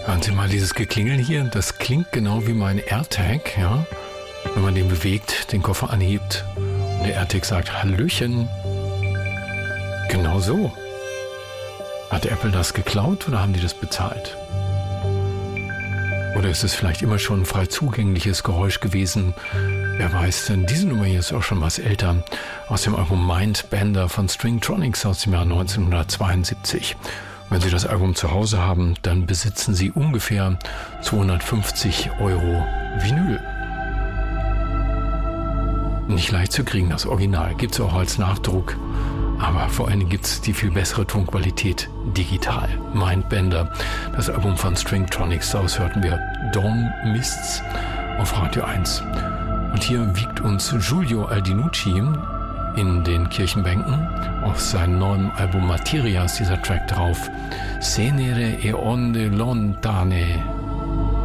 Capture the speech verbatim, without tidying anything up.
Hören Sie mal dieses Geklingel hier, das klingt genau wie mein AirTag, ja? Wenn man den bewegt, den Koffer anhebt und der AirTag sagt Hallöchen. Genau so. Hat Apple das geklaut oder haben die das bezahlt? Oder ist es vielleicht immer schon ein frei zugängliches Geräusch gewesen? Wer weiß, denn diese Nummer hier ist auch schon was älter. Aus dem Album Mindbender von Stringtronics aus dem Jahr neunzehnhundertzweiundsiebzig. Wenn Sie das Album zu Hause haben, dann besitzen Sie ungefähr zweihundertfünfzig Euro Vinyl. Nicht leicht zu kriegen, das Original. Gibt es auch als Nachdruck. Aber vor allen Dingen gibt es die viel bessere Tonqualität digital. Mindbender, das Album von Stringtronics. Daraus hörten wir Dawn Mists auf Radio eins. Und hier wiegt uns Giulio Aldinucci in den Kirchenbänken. Auf seinem neuen Album Materia ist dieser Track drauf. Cenere e onde lontane.